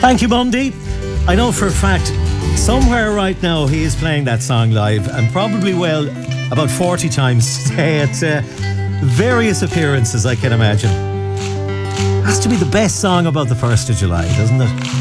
Thank you, Bundy. I know for a fact, somewhere right now he is playing that song live, and probably will about 40 times today at various appearances, I can imagine. Has to be the best song about the 1st of July, doesn't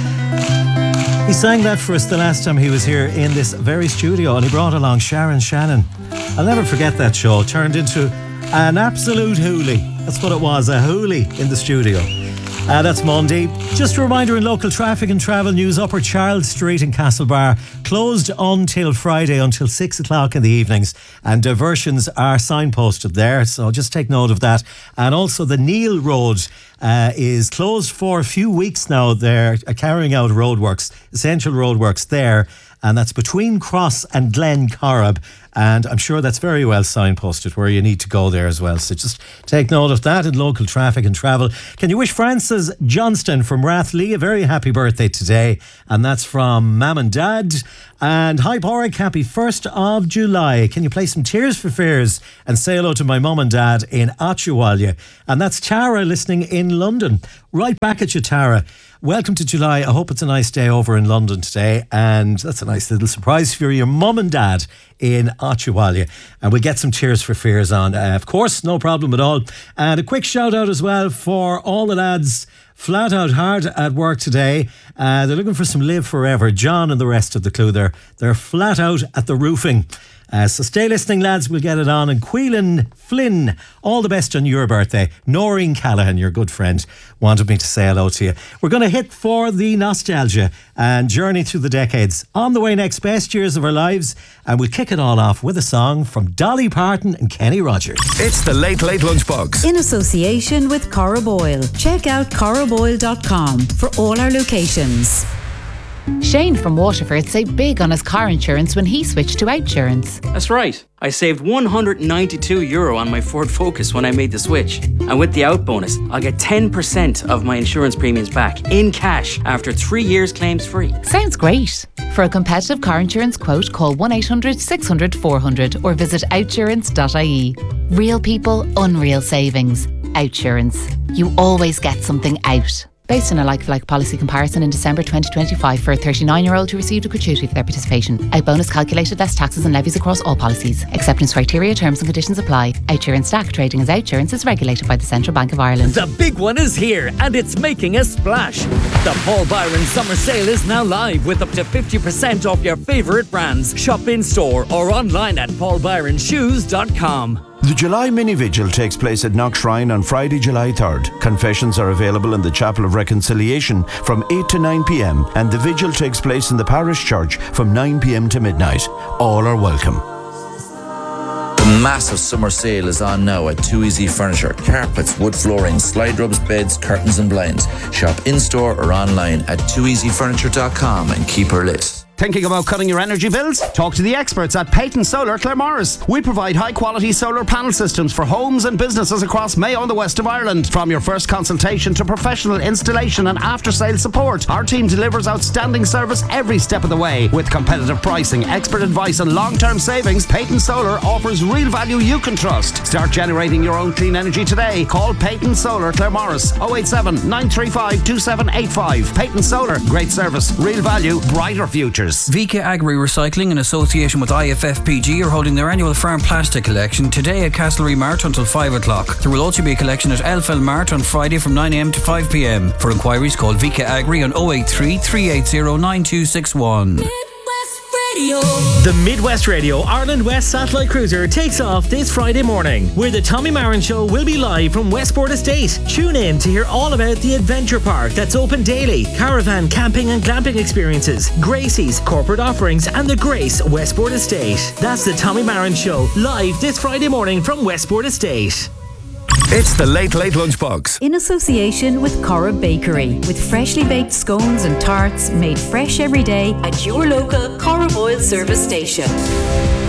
it? He sang that for us the last time he was here in this very studio, and he brought along Sharon Shannon. I'll never forget that show. Turned into an absolute hoolie. That's what it was, a hoolie in the studio. That's Monday. Just a reminder in local traffic and travel news, Upper Charles Street in Castlebar closed until Friday until 6 o'clock in the evenings, and diversions are signposted there, so just take note of that. And also the Neil Road is closed for a few weeks now. They're carrying out roadworks, essential roadworks there, and that's between Cross and Glen Corrib. And I'm sure that's very well signposted where you need to go there as well. So just take note of that in local traffic and travel. Can you wish Francis Johnston from Rathlee a very happy birthday today? And that's from Mam and Dad. And hi Porrick, happy 1st of July. Can you play some Tears for Fears and say hello to my mum and dad in Atchewalya? And that's Tara listening in London. Right back at you, Tara. Welcome to July. I hope it's a nice day over in London today, and that's a nice little surprise for your mum and dad in Atchewalya. And we'll get some Tears for Fears on, of course, no problem at all. And a quick shout out as well for all the lads flat out hard at work today. They're looking for some Live Forever. John and the rest of the crew, they're flat out at the roofing. So stay listening, lads. We'll get it on. And Quillan Flynn, all the best on your birthday. Noreen Callahan, your good friend, wanted me to say hello to you. We're going to hit for the nostalgia and journey through the decades. On the way next, best years of our lives. And we'll kick it all off with a song from Dolly Parton and Kenny Rogers. It's the Late Late Lunchbox. In association with Corrib Oil. Check out corriboil.com for all our locations. Shane from Waterford saved big on his car insurance when he switched to Outsurance. That's right. I saved €192 on my Ford Focus when I made the switch. And with the out bonus, I'll get 10% of my insurance premiums back in cash after 3 years claims free. Sounds great. For a competitive car insurance quote, call 1-800 600 400 or visit outsurance.ie. Real people, unreal savings. Outsurance. You always get something out. Based on a like-for-like policy comparison in December 2025 for a 39-year-old who received a gratuity for their participation. Out bonus calculated less taxes and levies across all policies. Acceptance criteria, terms and conditions apply. Outsurance Stack trading as Outsurance is regulated by the Central Bank of Ireland. The big one is here and it's making a splash. The Paul Byron Summer Sale is now live with up to 50% off your favourite brands. Shop in store or online at paulbyronshoes.com. The July Mini Vigil takes place at Knock Shrine on Friday, July 3rd. Confessions are available in the Chapel of Reconciliation from 8 to 9 p.m. and the vigil takes place in the parish church from 9 p.m. to midnight. All are welcome. The massive summer sale is on now at Too Easy Furniture. Carpets, wood flooring, slide rubs, beds, curtains and blinds. Shop in-store or online at toeasyfurniture.com and keep her lit. Thinking about cutting your energy bills? Talk to the experts at Peyton Solar Claremorris. We provide high-quality solar panel systems for homes and businesses across Mayo and the west of Ireland. From your first consultation to professional installation and after-sale support, our team delivers outstanding service every step of the way. With competitive pricing, expert advice and long-term savings, Peyton Solar offers real value you can trust. Start generating your own clean energy today. Call Peyton Solar Claremorris 087 935 2785. Peyton Solar, great service, real value, brighter futures. VK Agri Recycling in association with IFFPG are holding their annual farm plastic collection today at Castlereagh Mart until 5 o'clock. There will also be a collection at Elfell Mart on Friday from 9am to 5pm. For inquiries, call VK Agri on 083 380 9261. The Midwest Radio Ireland West Satellite Cruiser takes off this Friday morning, where the Tommy Marin Show will be live from Westport Estate. Tune in to hear all about the adventure park that's open daily, caravan, camping and glamping experiences, Gracie's, corporate offerings and the Grace Westport Estate. That's the Tommy Marin Show, live this Friday morning from Westport Estate. It's the Late Late Lunchbox. In association with Corrib Bakery, with freshly baked scones and tarts made fresh every day at your local Corrib Oil service station.